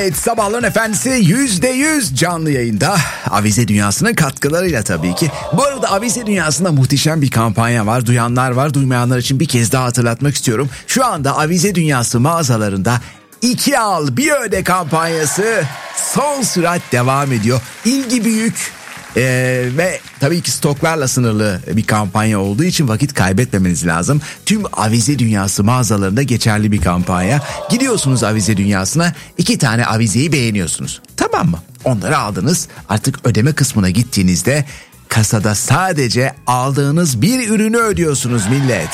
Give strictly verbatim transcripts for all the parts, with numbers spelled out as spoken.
Evet, Sabahların Efendisi yüzde yüz canlı yayında. Avize Dünyası'nın katkılarıyla tabii ki. Bu arada Avize Dünyası'nda muhteşem bir kampanya var. Duyanlar var, duymayanlar için bir kez daha hatırlatmak istiyorum. Şu anda Avize Dünyası mağazalarında iki al bir öde kampanyası son sürat devam ediyor. İlgi büyük. Ee, ve tabii ki stoklarla sınırlı bir kampanya olduğu için vakit kaybetmemeniz lazım. Tüm Avize Dünyası mağazalarında geçerli bir kampanya. Gidiyorsunuz Avize Dünyası'na, iki tane avizeyi beğeniyorsunuz. Tamam mı? Onları aldınız. Artık ödeme kısmına gittiğinizde kasada sadece aldığınız bir ürünü ödüyorsunuz millet.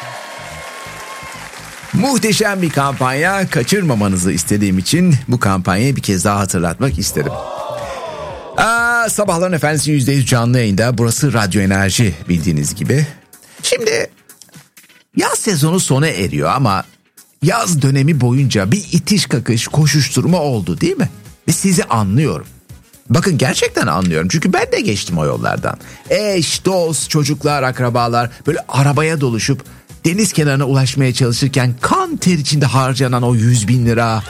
Muhteşem bir kampanya. Kaçırmamanızı istediğim için bu kampanyayı bir kez daha hatırlatmak isterim. Aa, Sabahların Efendisi yüzde yüz canlı yayında. Burası Radyo Enerji, bildiğiniz gibi. Şimdi yaz sezonu sona eriyor ama yaz dönemi boyunca bir itiş kakış koşuşturma oldu değil mi? Ve sizi anlıyorum. Bakın, gerçekten anlıyorum çünkü ben de geçtim o yollardan. Eş, dost, çocuklar, akrabalar böyle arabaya doluşup deniz kenarına ulaşmaya çalışırken kan ter içinde harcanan o yüz bin lira...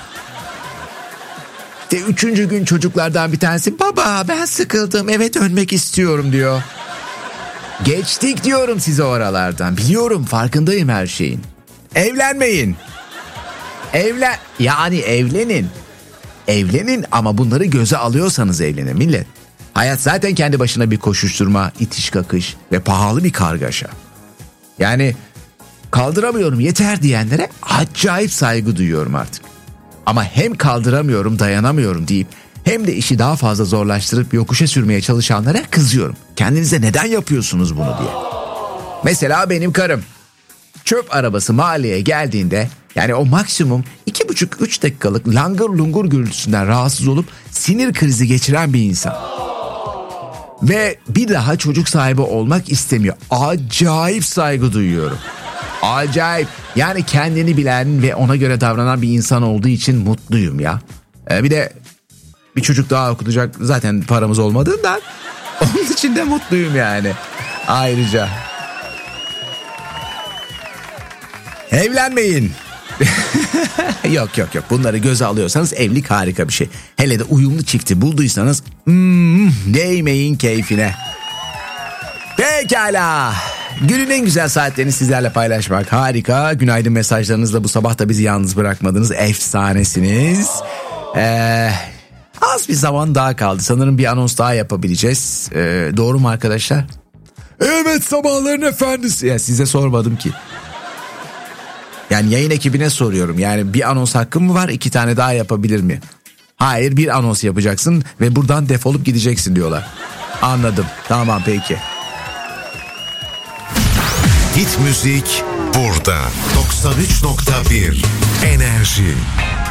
İşte üçüncü gün çocuklardan bir tanesi baba ben sıkıldım eve dönmek istiyorum diyor. Geçtik diyorum size oralardan, biliyorum, farkındayım her şeyin. Evlenmeyin. Evlen yani evlenin. Evlenin ama bunları göze alıyorsanız evlenin millet. Hayat zaten kendi başına bir koşuşturma, itiş kakış ve pahalı bir kargaşa. Yani kaldıramıyorum yeter diyenlere acayip saygı duyuyorum artık. Ama hem kaldıramıyorum, dayanamıyorum deyip hem de işi daha fazla zorlaştırıp yokuşa sürmeye çalışanlara kızıyorum. Kendinize neden yapıyorsunuz bunu diye. Mesela benim karım. Çöp arabası mahalleye geldiğinde, yani o maksimum iki buçuk üç dakikalık langır lungur gürültüsünden rahatsız olup sinir krizi geçiren bir insan. Ve bir daha çocuk sahibi olmak istemiyor. Acayip saygı duyuyorum. Acayip. Yani kendini bilen ve ona göre davranan bir insan olduğu için mutluyum ya. Ee, bir de bir çocuk daha okutacak zaten paramız olmadığından onun için de mutluyum yani. Ayrıca. Evlenmeyin. yok yok yok bunları göze alıyorsanız evlilik harika bir şey. Hele de uyumlu çifti bulduysanız hmm, değmeyin keyfine. Pekala. Günün en güzel saatlerini sizlerle paylaşmak harika. Günaydın mesajlarınızla bu sabah da bizi yalnız bırakmadınız. Efsanesiniz. Ee, az bir zaman daha kaldı. Sanırım bir anons daha yapabileceğiz. Ee, doğru mu arkadaşlar? Evet, Sabahların Efendisi. Ya size sormadım ki. Yani yayın ekibine soruyorum. Yani bir anons hakkım mı var? İki tane daha yapabilir mi? Hayır, bir anons yapacaksın ve buradan defolup gideceksin diyorlar. Anladım. Tamam peki. Hit müzik burada. doksan üç nokta bir Enerji.